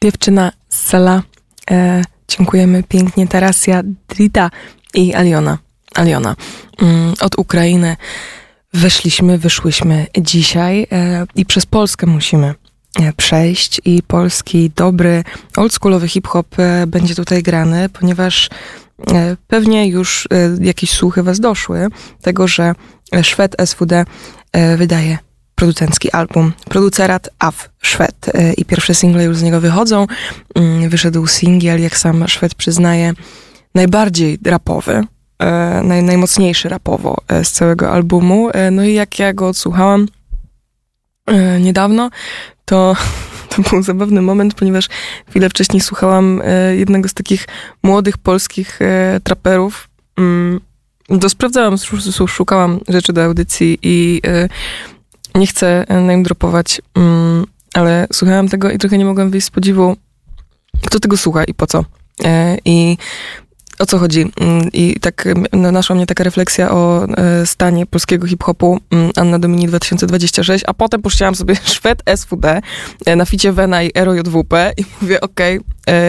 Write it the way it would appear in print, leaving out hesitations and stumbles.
Dziewczyna z Sela. Dziękujemy pięknie. Tarasia Drita i Aliona. Od Ukrainy wyszłyśmy dzisiaj i przez Polskę musimy przejść i polski, dobry, oldschoolowy hip-hop będzie tutaj grany, ponieważ pewnie już jakieś słuchy was doszły tego, że Szwed SWD wydaje producencki album. Producerat AW Szwed i pierwsze single już z niego wychodzą. Wyszedł singiel, jak sam Szwed przyznaje, najbardziej rapowy, najmocniejszy rapowo z całego albumu. No i jak ja go odsłuchałam niedawno, to był zabawny moment, ponieważ chwilę wcześniej słuchałam jednego z takich młodych polskich traperów. To sprawdzałam, szukałam rzeczy do audycji i nie chcę name dropować, ale słuchałam tego i trochę nie mogłam wyjść z podziwu, kto tego słucha i po co. I o co chodzi. I tak naszła mnie taka refleksja o stanie polskiego hip-hopu Anna Domini 2026, a potem puszczałam sobie Szwed SWD na ficie Vena i Ero JWP i mówię, okej,